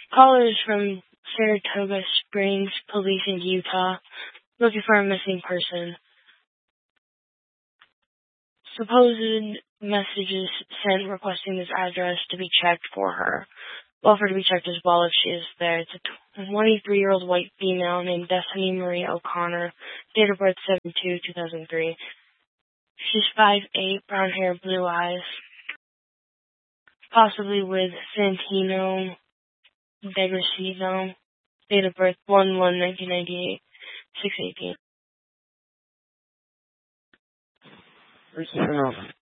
Callers from Saratoga Springs Police in Utah looking for a missing person. Supposed messages sent requesting this address to be checked for her. Well, for her to be checked as well if she is there. It's a 23-year-old white female named Destiny Marie O'Connor, date of birth 7/2/2003. She's 5'8", brown hair, blue eyes, possibly with Santino Degressivo, date of birth 1/1/1998, 6:18.